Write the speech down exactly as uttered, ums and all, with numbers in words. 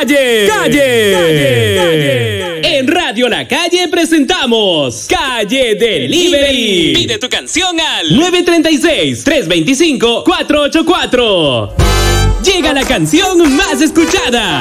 Calle, calle, calle, calle. En Radio La Calle presentamos Calle Delivery. Pide tu canción al nueve tres seis, tres dos cinco, cuatro ocho cuatro. Llega la canción más escuchada.